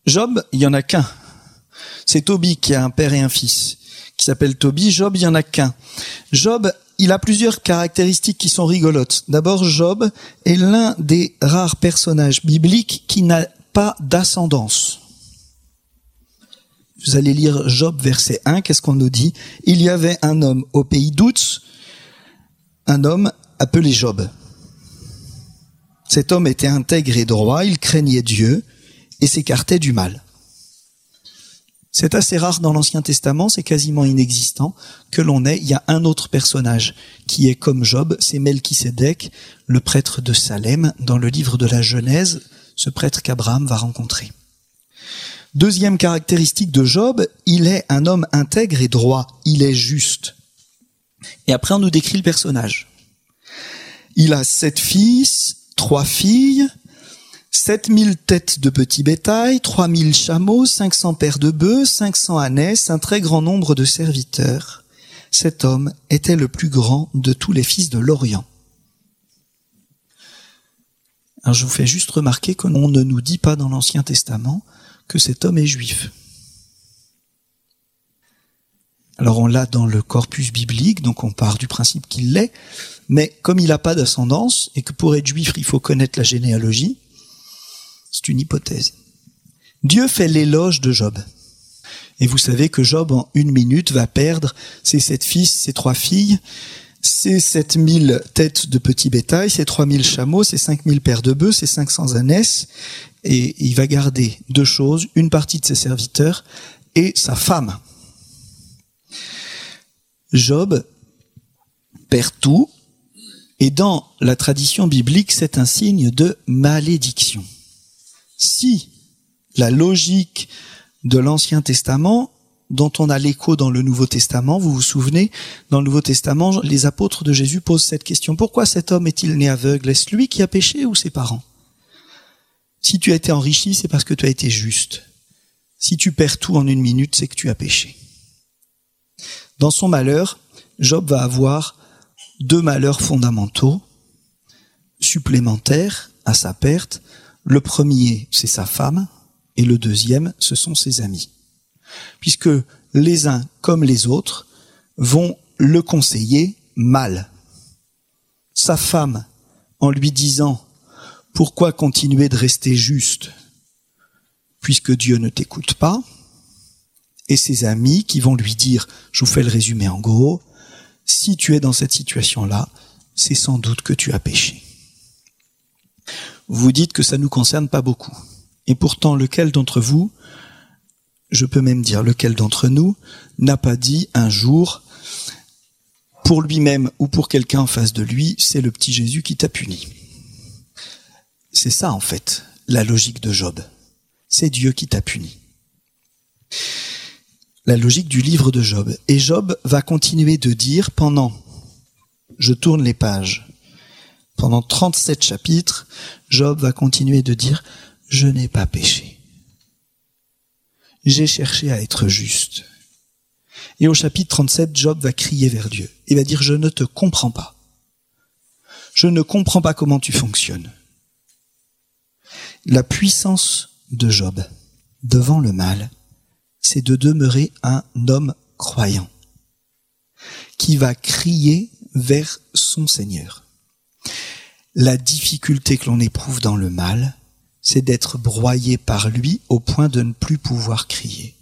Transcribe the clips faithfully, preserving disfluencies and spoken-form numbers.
Job, il y en a qu'un. C'est Tobie qui a un père et un fils, qui s'appelle Tobie. Job, il y en a qu'un. Job, il a plusieurs caractéristiques qui sont rigolotes. D'abord, Job est l'un des rares personnages bibliques qui n'a pas d'ascendance. Vous allez lire Job, verset un, qu'est-ce qu'on nous dit ? Il y avait un homme au pays d'Ouz, un homme appelé Job. Cet homme était intègre et droit, il craignait Dieu et s'écartait du mal. C'est assez rare dans l'Ancien Testament, c'est quasiment inexistant, que l'on ait, il y a un autre personnage qui est comme Job, c'est Melchisédek, le prêtre de Salem, dans le livre de la Genèse, ce prêtre qu'Abraham va rencontrer. Deuxième caractéristique de Job, il est un homme intègre et droit, il est juste. Et après on nous décrit le personnage. Il a sept fils, trois filles, sept mille têtes de petits bétail, trois mille chameaux, cinq cents paires de bœufs, cinq cents ânesses, un très grand nombre de serviteurs. Cet homme était le plus grand de tous les fils de l'Orient. Alors je vous fais juste remarquer qu'on ne nous dit pas dans l'Ancien Testament que cet homme est juif. Alors on l'a dans le corpus biblique, donc on part du principe qu'il l'est, mais comme il n'a pas d'ascendance, et que pour être juif il faut connaître la généalogie, c'est une hypothèse. Dieu fait l'éloge de Job. Et vous savez que Job, en une minute, va perdre ses sept fils, ses trois filles, ses sept mille têtes de petits bétail, ses trois mille chameaux, ses cinq mille paires de bœufs, ses cinq cents ânesses, et il va garder deux choses, une partie de ses serviteurs et sa femme. Job perd tout, et dans la tradition biblique, c'est un signe de malédiction. Si la logique de l'Ancien Testament, dont on a l'écho dans le Nouveau Testament, vous vous souvenez, dans le Nouveau Testament, les apôtres de Jésus posent cette question. Pourquoi cet homme est-il né aveugle ? Est-ce lui qui a péché ou ses parents ? Si tu as été enrichi, c'est parce que tu as été juste. Si tu perds tout en une minute, c'est que tu as péché. Dans son malheur, Job va avoir deux malheurs fondamentaux, supplémentaires à sa perte. Le premier, c'est sa femme, et le deuxième, ce sont ses amis. Puisque les uns comme les autres vont le conseiller mal. Sa femme, en lui disant « Pourquoi continuer de rester juste puisque Dieu ne t'écoute pas ?» Et ses amis qui vont lui dire, je vous fais le résumé en gros, « Si tu es dans cette situation-là, c'est sans doute que tu as péché. » Vous dites que ça ne nous concerne pas beaucoup. Et pourtant, lequel d'entre vous, je peux même dire lequel d'entre nous, n'a pas dit un jour, pour lui-même ou pour quelqu'un en face de lui, c'est le petit Jésus qui t'a puni. C'est ça en fait, la logique de Job. C'est Dieu qui t'a puni. La logique du livre de Job. Et Job va continuer de dire pendant, je tourne les pages, pendant trente-sept chapitres, Job va continuer de dire « Je n'ai pas péché. J'ai cherché à être juste. » Et au chapitre trente-sept, Job va crier vers Dieu. Il va dire « Je ne te comprends pas. Je ne comprends pas comment tu fonctionnes. » La puissance de Job devant le mal, c'est de demeurer un homme croyant qui va crier vers son Seigneur. La difficulté que l'on éprouve dans le mal, c'est d'être broyé par lui au point de ne plus pouvoir crier.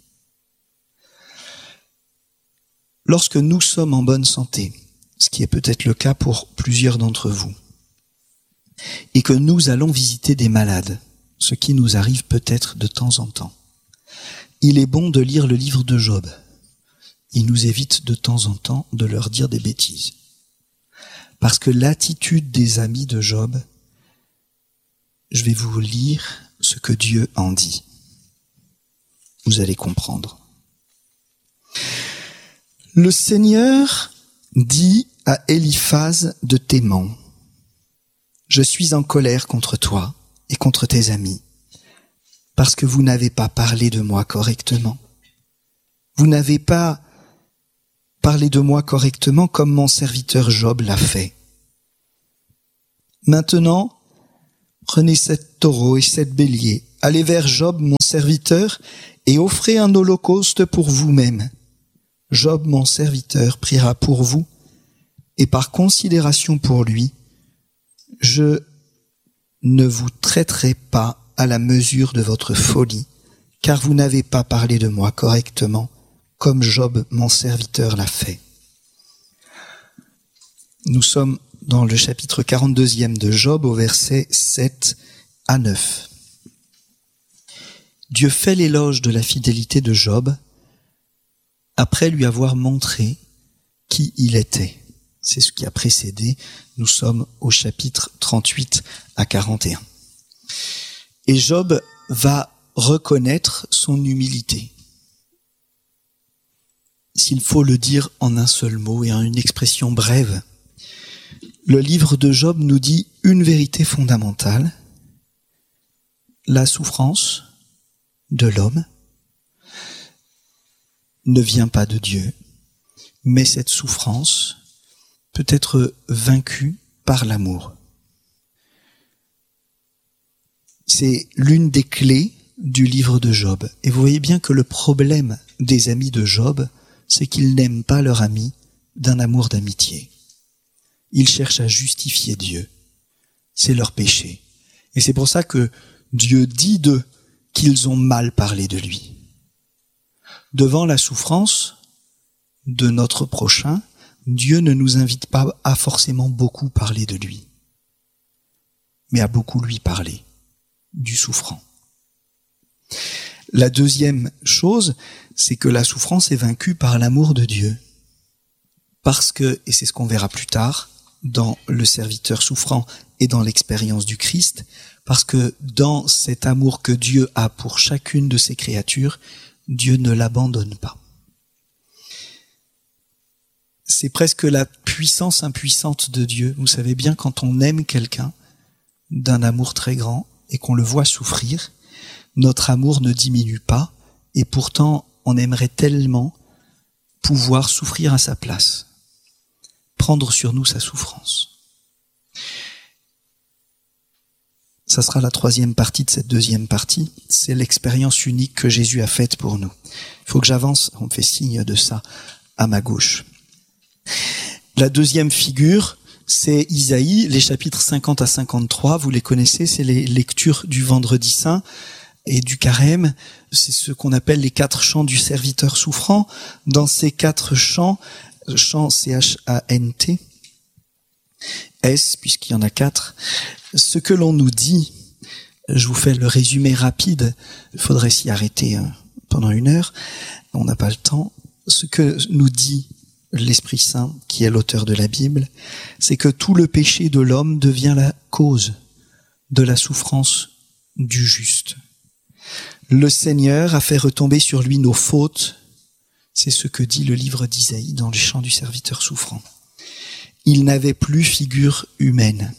Lorsque nous sommes en bonne santé, ce qui est peut-être le cas pour plusieurs d'entre vous, et que nous allons visiter des malades, ce qui nous arrive peut-être de temps en temps, il est bon de lire le livre de Job. Il nous évite de temps en temps de leur dire des bêtises. Parce que l'attitude des amis de Job, je vais vous lire ce que Dieu en dit. Vous allez comprendre. Le Seigneur dit à Éliphaz de Théman, « Je suis en colère contre toi et contre tes amis, parce que vous n'avez pas parlé de moi correctement. Vous n'avez pas parlé de moi correctement comme mon serviteur Job l'a fait. Maintenant, prenez sept taureaux et sept béliers allez vers Job, mon serviteur, et offrez un holocauste pour vous-même. Job, mon serviteur, priera pour vous, et par considération pour lui, je ne vous traiterai pas à la mesure de votre folie, car vous n'avez pas parlé de moi correctement, comme Job, mon serviteur, l'a fait. Nous sommes dans le chapitre quarante-deuxième de Job, au verset sept à neuf. Dieu fait l'éloge de la fidélité de Job après lui avoir montré qui il était. C'est ce qui a précédé. Nous sommes au chapitre trente-huit à quarante et un. Et Job va reconnaître son humilité. S'il faut le dire en un seul mot et en une expression brève, le livre de Job nous dit une vérité fondamentale. La souffrance de l'homme ne vient pas de Dieu, mais cette souffrance peut être vaincue par l'amour. C'est l'une des clés du livre de Job. Et vous voyez bien que le problème des amis de Job, c'est qu'ils n'aiment pas leur ami d'un amour d'amitié. Ils cherchent à justifier Dieu. C'est leur péché. Et c'est pour ça que Dieu dit d'eux qu'ils ont mal parlé de lui. Devant la souffrance de notre prochain, Dieu ne nous invite pas à forcément beaucoup parler de lui, mais à beaucoup lui parler du souffrant. La deuxième chose, c'est que la souffrance est vaincue par l'amour de Dieu. Parce que, et c'est ce qu'on verra plus tard, dans le serviteur souffrant et dans l'expérience du Christ, parce que dans cet amour que Dieu a pour chacune de ses créatures, Dieu ne l'abandonne pas. C'est presque la puissance impuissante de Dieu. Vous savez bien, quand on aime quelqu'un d'un amour très grand et qu'on le voit souffrir, notre amour ne diminue pas, et pourtant on aimerait tellement pouvoir souffrir à sa place, prendre sur nous sa souffrance. Ça sera la troisième partie de cette deuxième partie, c'est l'expérience unique que Jésus a faite pour nous. Il faut que j'avance, on me fait signe de ça à ma gauche. La deuxième figure, c'est Isaïe, les chapitres cinquante à cinquante-trois, vous les connaissez, c'est les lectures du Vendredi Saint et du Carême, c'est ce qu'on appelle les quatre chants du serviteur souffrant. Dans ces quatre chants, chants C H A N T, S, puisqu'il y en a quatre, ce que l'on nous dit, je vous fais le résumé rapide, il faudrait s'y arrêter pendant une heure, on n'a pas le temps. Ce que nous dit l'Esprit Saint, qui est l'auteur de la Bible, c'est que tout le péché de l'homme devient la cause de la souffrance du juste. Le Seigneur a fait retomber sur lui nos fautes, c'est ce que dit le livre d'Isaïe dans le chant du serviteur souffrant. Il n'avait plus figure humaine,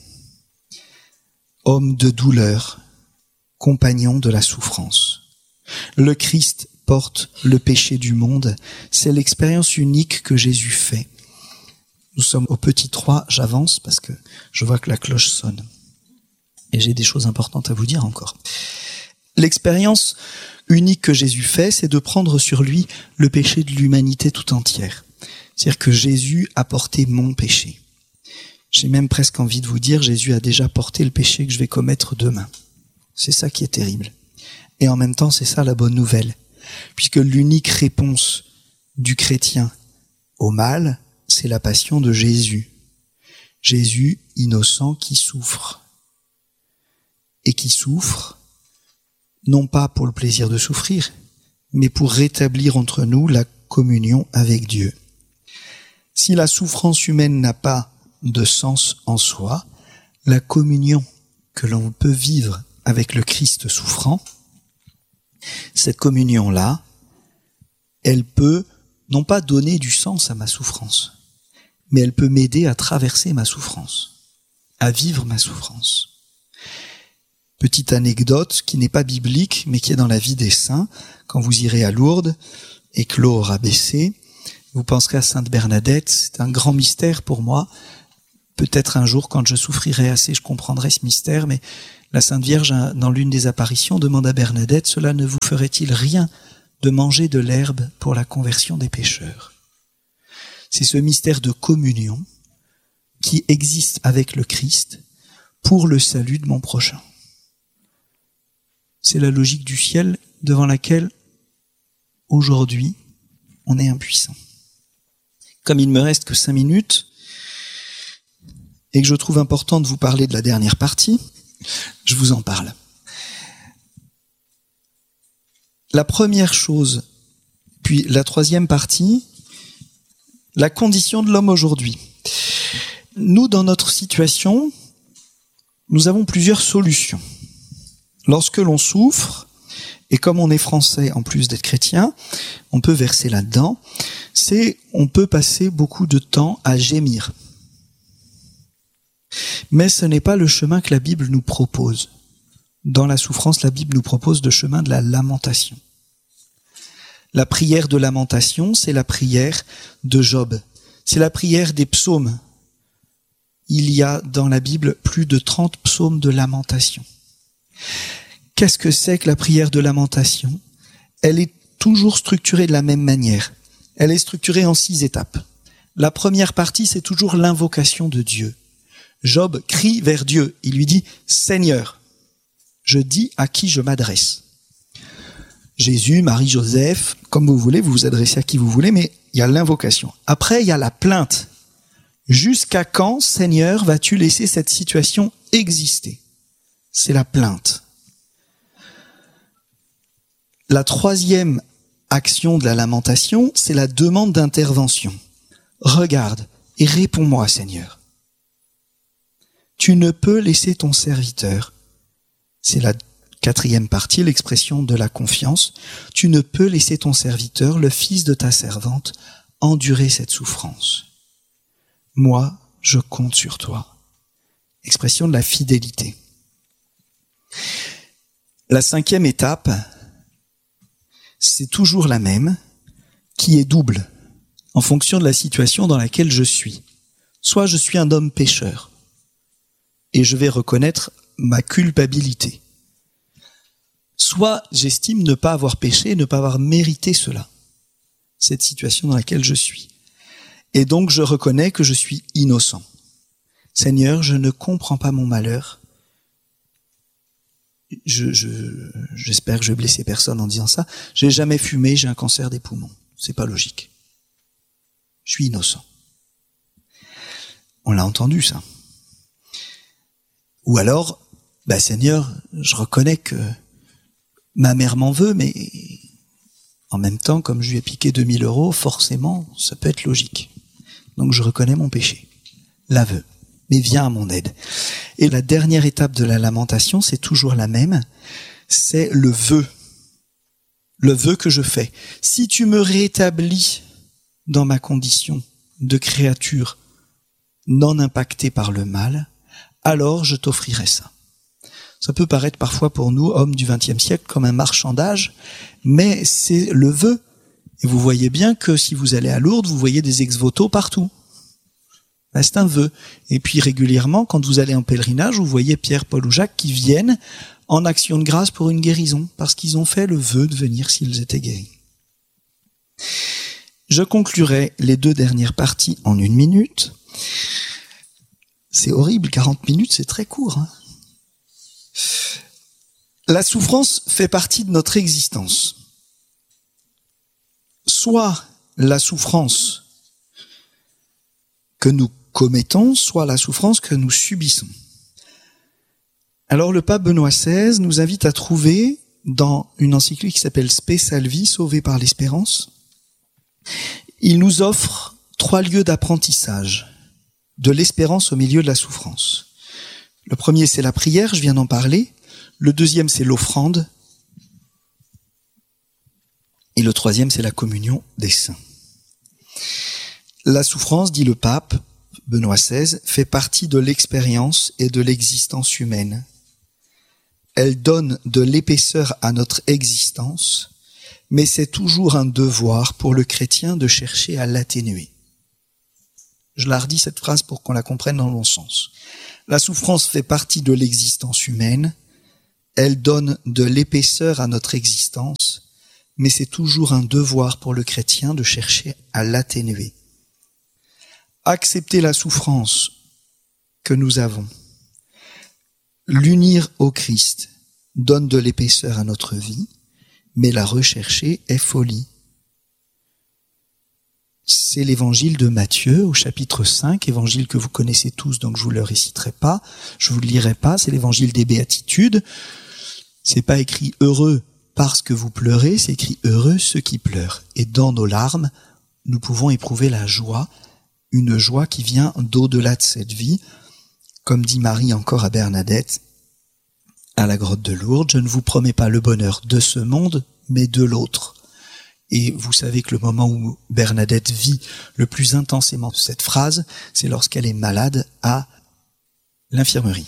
homme de douleur, compagnon de la souffrance. Le Christ porte le péché du monde, c'est l'expérience unique que Jésus fait. Nous sommes au petit trois, j'avance parce que je vois que la cloche sonne. Et j'ai des choses importantes à vous dire encore. L'expérience unique que Jésus fait, c'est de prendre sur lui le péché de l'humanité tout entière. C'est-à-dire que Jésus a porté mon péché. J'ai même presque envie de vous dire, Jésus a déjà porté le péché que je vais commettre demain. C'est ça qui est terrible. Et en même temps, c'est ça la bonne nouvelle. Puisque l'unique réponse du chrétien au mal, c'est la passion de Jésus. Jésus, innocent, qui souffre. Et qui souffre, non pas pour le plaisir de souffrir, mais pour rétablir entre nous la communion avec Dieu. Si la souffrance humaine n'a pas de sens en soi, la communion que l'on peut vivre avec le Christ souffrant, cette communion-là, elle peut non pas donner du sens à ma souffrance, mais elle peut m'aider à traverser ma souffrance, à vivre ma souffrance. Petite anecdote qui n'est pas biblique, mais qui est dans la vie des saints. Quand vous irez à Lourdes et que l'eau aura baissé, vous penserez à Sainte Bernadette. C'est un grand mystère pour moi. Peut-être un jour, quand je souffrirai assez, je comprendrai ce mystère, mais La Sainte Vierge, dans l'une des apparitions, demande à Bernadette, « Cela ne vous ferait-il rien de manger de l'herbe pour la conversion des pécheurs ?» C'est ce mystère de communion qui existe avec le Christ pour le salut de mon prochain. C'est la logique du ciel devant laquelle, aujourd'hui, on est impuissant. Comme il me reste que cinq minutes, et que je trouve important de vous parler de la dernière partie, je vous en parle. La première chose, puis la troisième partie, la condition de l'homme aujourd'hui. Nous, dans notre situation, nous avons plusieurs solutions. Lorsque l'on souffre, et comme on est français en plus d'être chrétien, on peut verser là-dedans, c'est on peut passer beaucoup de temps à gémir. Mais ce n'est pas le chemin que la Bible nous propose. Dans la souffrance, la Bible nous propose le chemin de la lamentation. La prière de lamentation, c'est la prière de Job. C'est la prière des psaumes. Il y a dans la Bible plus de trente psaumes de lamentation. Qu'est-ce que c'est que la prière de lamentation ? Elle est toujours structurée de la même manière. Elle est structurée en six étapes. La première partie, c'est toujours l'invocation de Dieu. Job crie vers Dieu. Il lui dit « Seigneur, je dis à qui je m'adresse ». Jésus, Marie, Joseph, comme vous voulez, vous vous adressez à qui vous voulez, mais il y a l'invocation. Après, il y a la plainte. Jusqu'à quand, Seigneur, vas-tu laisser cette situation exister ? C'est la plainte. La troisième action de la lamentation, c'est la demande d'intervention. Regarde et réponds-moi, Seigneur. Tu ne peux laisser ton serviteur. C'est la quatrième partie, l'expression de la confiance. Tu ne peux laisser ton serviteur, le fils de ta servante, endurer cette souffrance. Moi, je compte sur toi. Expression de la fidélité. La cinquième étape, c'est toujours la même, qui est double, en fonction de la situation dans laquelle je suis. Soit je suis un homme pécheur, et je vais reconnaître ma culpabilité. Soit j'estime ne pas avoir péché, ne pas avoir mérité cela, cette situation dans laquelle je suis. Et donc je reconnais que je suis innocent. Seigneur, je ne comprends pas mon malheur. Je, je, j'espère que je vais blesser personne en disant ça. J'ai jamais fumé, j'ai un cancer des poumons. C'est pas logique. Je suis innocent. On l'a entendu, ça. Ou alors, bah Seigneur, je reconnais que ma mère m'en veut, mais en même temps, comme je lui ai piqué deux mille euros, forcément, ça peut être logique. Donc je reconnais mon péché, l'aveu, mais viens à mon aide. Et la dernière étape de la lamentation, c'est toujours la même, c'est le vœu. Le vœu que je fais. Si tu me rétablis dans ma condition de créature non impactée par le mal, alors je t'offrirai ça. Ça peut paraître parfois pour nous, hommes du vingtième siècle, comme un marchandage, mais c'est le vœu. Et vous voyez bien que si vous allez à Lourdes, vous voyez des ex-voto partout. Ben, c'est un vœu. Et puis régulièrement, quand vous allez en pèlerinage, vous voyez Pierre, Paul ou Jacques qui viennent en action de grâce pour une guérison, parce qu'ils ont fait le vœu de venir s'ils étaient guéris. Je conclurai les deux dernières parties en une minute. C'est horrible, quarante minutes, c'est très court. Hein. La souffrance fait partie de notre existence. Soit la souffrance que nous commettons, soit la souffrance que nous subissons. Alors le pape Benoît seize nous invite à trouver, dans une encyclique qui s'appelle Spe Salvi, Sauvé par l'espérance, il nous offre trois lieux d'apprentissage de l'espérance au milieu de la souffrance. Le premier, c'est la prière, je viens d'en parler. Le deuxième, c'est l'offrande. Et le troisième, c'est la communion des saints. La souffrance, dit le pape Benoît seize, fait partie de l'expérience et de l'existence humaine. Elle donne de l'épaisseur à notre existence, mais c'est toujours un devoir pour le chrétien de chercher à l'atténuer. Je la redis cette phrase pour qu'on la comprenne dans le bon sens. La souffrance fait partie de l'existence humaine, Elle donne de l'épaisseur à notre existence, mais c'est toujours un devoir pour le chrétien de chercher à l'atténuer. Accepter la souffrance que nous avons, l'unir au Christ, donne de l'épaisseur à notre vie, mais la rechercher est folie. C'est l'évangile de Matthieu au chapitre cinq, évangile que vous connaissez tous, donc je vous le réciterai pas, je vous le lirai pas, c'est l'évangile des béatitudes. C'est pas écrit heureux parce que vous pleurez, c'est écrit heureux ceux qui pleurent. Et dans nos larmes, nous pouvons éprouver la joie, une joie qui vient d'au-delà de cette vie. Comme dit Marie encore à Bernadette, à la grotte de Lourdes, je ne vous promets pas le bonheur de ce monde, mais de l'autre. Et vous savez que le moment où Bernadette vit le plus intensément cette phrase, c'est lorsqu'elle est malade à l'infirmerie.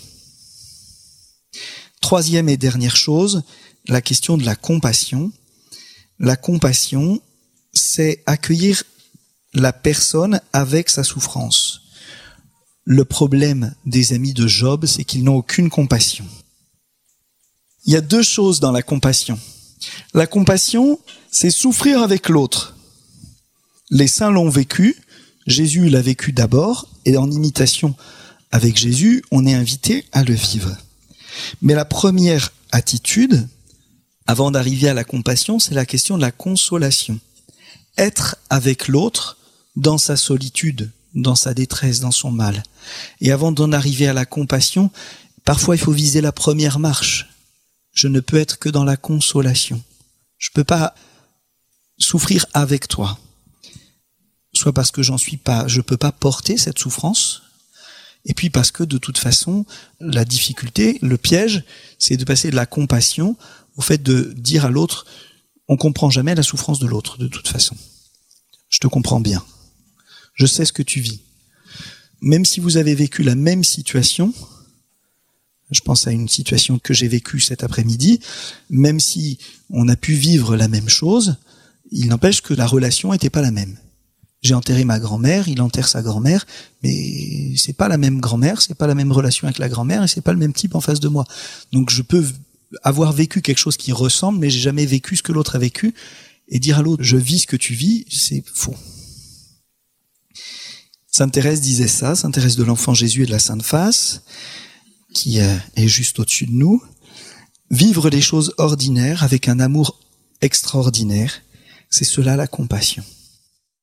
Troisième et dernière chose, la question de la compassion. La compassion, c'est accueillir la personne avec sa souffrance. Le problème des amis de Job, c'est qu'ils n'ont aucune compassion. Il y a deux choses dans la compassion. La compassion, c'est souffrir avec l'autre. Les saints l'ont vécu, Jésus l'a vécu d'abord, et en imitation avec Jésus, on est invité à le vivre. Mais la première attitude, avant d'arriver à la compassion, c'est la question de la consolation. Être avec l'autre dans sa solitude, dans sa détresse, dans son mal. Et avant d'en arriver à la compassion, parfois il faut viser la première marche. Je ne peux être que dans la consolation. Je ne peux pas souffrir avec toi. Soit parce que j'en suis pas, je ne peux pas porter cette souffrance, et puis parce que de toute façon, la difficulté, le piège, c'est de passer de la compassion au fait de dire à l'autre, on comprend jamais la souffrance de l'autre, de toute façon. Je te comprends bien. Je sais ce que tu vis. Même si vous avez vécu la même situation, je pense à une situation que j'ai vécue cet après-midi, même si on a pu vivre la même chose, il n'empêche que la relation n'était pas la même. J'ai enterré ma grand-mère, il enterre sa grand-mère, mais c'est pas la même grand-mère, c'est pas la même relation avec la grand-mère et c'est pas le même type en face de moi. Donc je peux avoir vécu quelque chose qui ressemble, mais j'ai jamais vécu ce que l'autre a vécu, et dire à l'autre, je vis ce que tu vis, c'est faux. Sainte Thérèse disait ça, Sainte Thérèse de l'Enfant Jésus et de la Sainte Face, qui est juste au-dessus de nous. Vivre les choses ordinaires avec un amour extraordinaire, c'est cela la compassion.